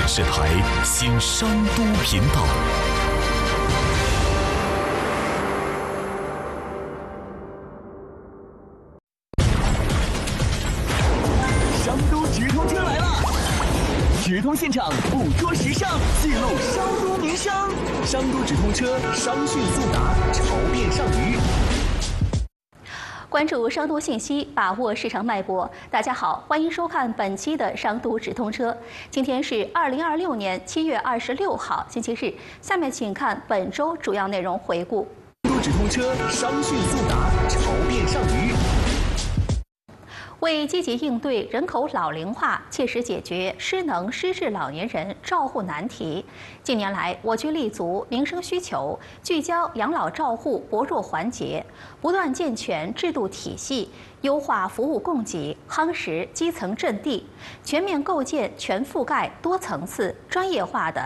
视台新商都频道。 商都直通车来了！直通现场，捕捉时尚，记录商都名声。商都直通车，商讯速达，潮变上鱼。 关注商都信息，把握市场脉搏。大家好，欢迎收看本期的商都直通车。今天是2026年7月26号，星期日。下面请看本周主要内容回顾。 商都直通车，商讯速达，潮变上鱼。 为积极应对人口老龄化，切实解决失能失智老年人照护难题，近年来我局立足民生需求，聚焦养老照护薄弱环节，不断健全制度体系，优化服务供给，夯实基层阵地，全面构建全覆盖、多层次、专业化的